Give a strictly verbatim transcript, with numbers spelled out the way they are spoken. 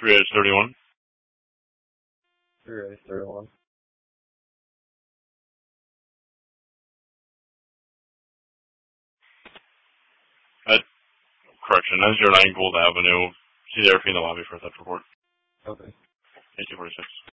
three H thirty-one. three H thirty-one. At correction, nine zero nine Gold Avenue. See there if you're in the lobby for a theft report. Okay. eighteen forty-six.